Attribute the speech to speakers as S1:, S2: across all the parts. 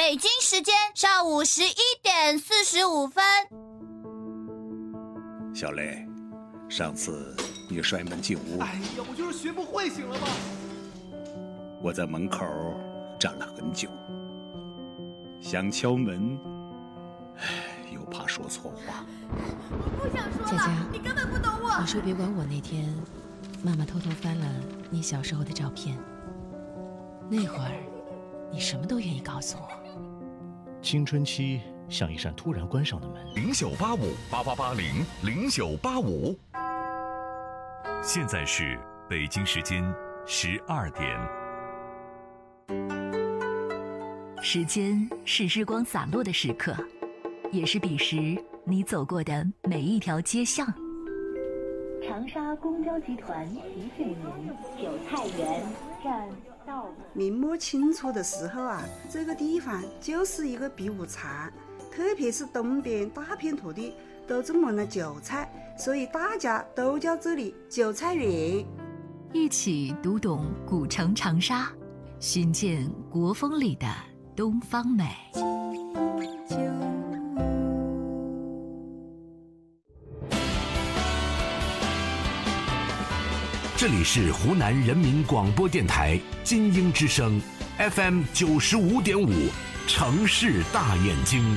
S1: 北京时间上午11:45。
S2: 小雷，上次你摔门进屋，
S3: 哎呀，我就是学不会，行了吗？
S2: 我在门口站了很久，想敲门，又怕说错话。
S1: 我不想说了，
S4: 佳佳，
S1: 你根本不懂我。
S4: 你说别管我那天，妈妈偷偷翻了你小时候的照片。那会儿，你什么都愿意告诉我。
S5: 青春期像一扇突然关上的门。
S6: 098588000985。现在是北京时间12点。
S7: 时间是日光洒落的时刻，也是彼时你走过的每一条街巷。
S8: 长沙公交集团提醒您：韭菜园站到了。
S9: 明摸清楚的时候啊，这个地方就是一个避暑场，特别是东边大片土地都种满了韭菜，所以大家都叫这里韭菜园。
S7: 一起读懂古城长沙，寻见国风里的东方美。
S6: 这里是湖南人民广播电台金鹰之声 FM 95.5，城市大眼睛。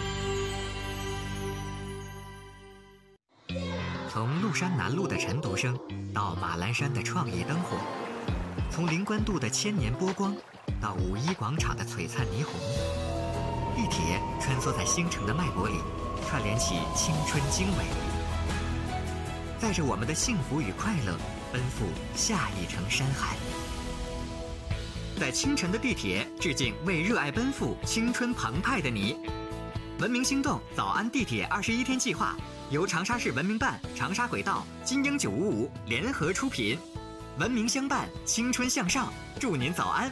S10: 从麓山南路的晨读声到马栏山的创意灯火，从灵官渡的千年波光到五一广场的璀璨霓虹，地铁穿梭在星城的脉搏里，串联起青春经纬，载着我们的幸福与快乐奔赴下一程山海。在清晨的地铁致敬为热爱奔赴青春澎湃的你。文明星动早安地铁21天计划由长沙市文明办、长沙轨道、金鹰955联合出品，文明相伴，青春向上，祝您早安。